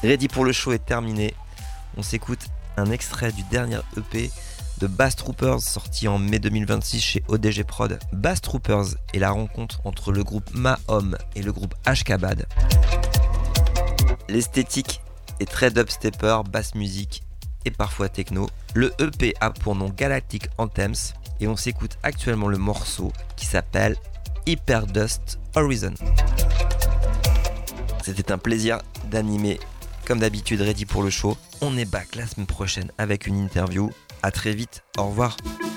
Ready pour le show est terminé. On s'écoute un extrait du dernier EP de Bass Troopers sorti en mai 2026 chez ODG Prod. Bass Troopers est la rencontre entre le groupe Mahom et le groupe Ashkabad. L'esthétique est très dubstepper, bass music et parfois techno. Le EP a pour nom Galactic Anthems et on s'écoute actuellement le morceau qui s'appelle Hyperdust Horizon. C'était un plaisir d'animer comme d'habitude Ready pour le show. On est back la semaine prochaine avec une interview. À très vite, au revoir.